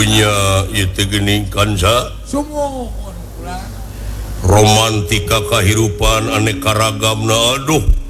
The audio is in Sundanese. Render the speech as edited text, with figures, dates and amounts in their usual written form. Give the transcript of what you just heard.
punya itu geuning kanca romantika kahirupan aneka ragamna aduh